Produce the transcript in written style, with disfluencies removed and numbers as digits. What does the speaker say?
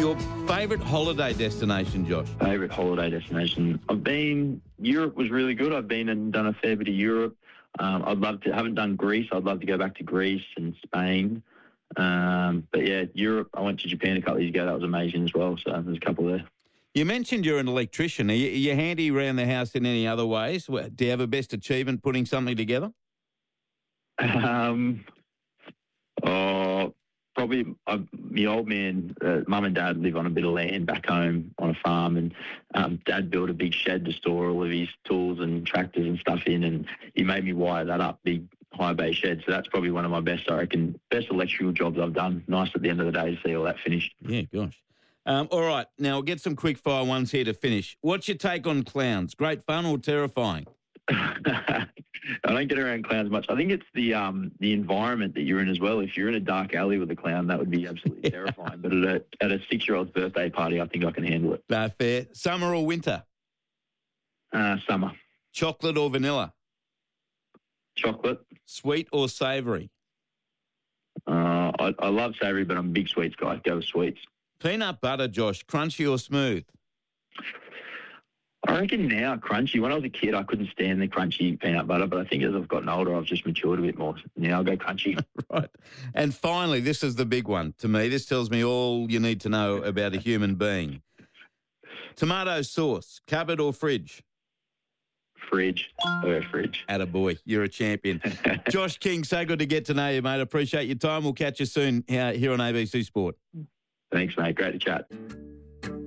Your favourite holiday destination, Josh? Favourite holiday destination? Europe was really good. I've been and done a fair bit of Europe. Haven't done Greece. I'd love to go back to Greece and Spain. But yeah, Europe, I went to Japan a couple of years ago. That was amazing as well. So there's a couple there. You mentioned you're an electrician. Are you handy around the house in any other ways? Do you have a best achievement putting something together? Probably my old man, mum and dad live on a bit of land back home on a farm, and dad built a big shed to store all of his tools and tractors and stuff in, and he made me wire that up, big high bay shed. So that's probably one of my best electrical jobs I've done. Nice at the end of the day to see all that finished. Yeah, gosh. All right, now we'll get some quick fire ones here to finish. What's your take on clowns? Great fun or terrifying? I don't get around clowns much. I think it's the environment that you're in as well. If you're in a dark alley with a clown, that would be absolutely terrifying. But at a 6-year-old's birthday party, I think I can handle it. Fair. Summer or winter? Summer. Chocolate or vanilla? Chocolate. Sweet or savoury? I love savoury, but I'm a big sweets guy. Go with sweets. Peanut butter, Josh, crunchy or smooth? I reckon now crunchy. When I was a kid, I couldn't stand the crunchy peanut butter, but I think as I've gotten older, I've just matured a bit more. Now I'll go crunchy. Right. And finally, this is the big one to me. This tells me all you need to know about a human being. Tomato sauce, cupboard or fridge? Fridge. Fridge. Attaboy, you're a champion. Josh King, so good to get to know you, mate. Appreciate your time. We'll catch you soon here on ABC Sport. Thanks, mate. Great to chat.